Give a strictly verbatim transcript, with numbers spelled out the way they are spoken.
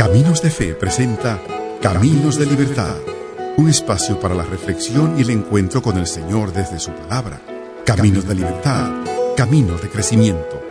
Caminos de Fe presenta Caminos de Libertad, un espacio para la reflexión y el encuentro con el Señor desde su palabra. Caminos de Libertad, caminos de crecimiento.